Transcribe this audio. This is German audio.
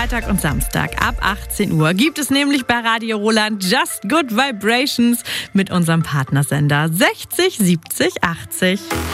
Freitag und Samstag ab 18 Uhr gibt es nämlich bei Radio Roland Just Good Vibrations mit unserem Partnersender 60 70 80.